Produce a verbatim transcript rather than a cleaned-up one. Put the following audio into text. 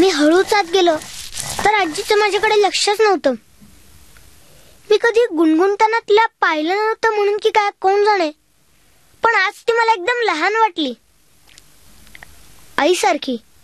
मी हळूच आत गेलो तर आजीचं माझ्याकडे लक्षच नव्हतं. मी कधी गुणगुणताना तिला पाहिलं नव्हतं म्हणून की काय कोण जाणे, पण आज ती मला एकदम लहान वाटली, आईसारखी.